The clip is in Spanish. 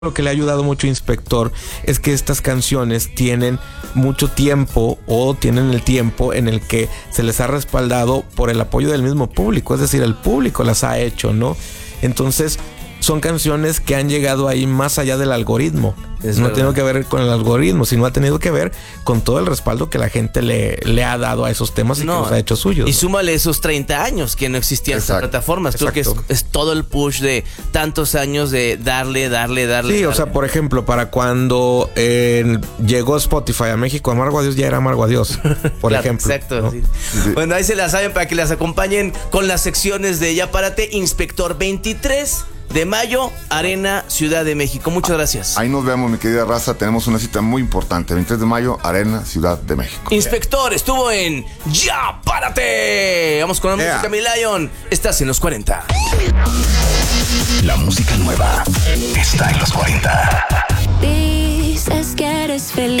Lo que le ha ayudado mucho Inspector es que estas canciones tienen mucho tiempo o tienen el tiempo en el que se les ha respaldado por el apoyo del mismo público, es decir, el público las ha hecho, ¿no? Entonces son canciones que han llegado ahí más allá del algoritmo. No ha tenido que ver con el algoritmo, sino ha tenido que ver con todo el respaldo que la gente le ha dado a esos temas y que los ha hecho suyos. Y súmale esos 30 años que no existían estas plataformas. Creo que es todo el push de tantos años de darle. Sí, o sea, por ejemplo, para cuando llegó Spotify a México, Amargo a Dios ya era Amargo a Dios, por ejemplo. Exacto. ¿no? Sí. Bueno, ahí se la saben para que las acompañen con las secciones de Ya Párate, Inspector 23 de mayo, Arena, Ciudad de México. Muchas gracias. Ahí nos vemos, mi querida raza. Tenemos una cita muy importante. 23 de mayo, Arena, Ciudad de México. Inspector estuvo en Ya Párate. Vamos con la música, mi Lion. Estás en los 40. La música nueva está en los 40. Dices que eres feliz.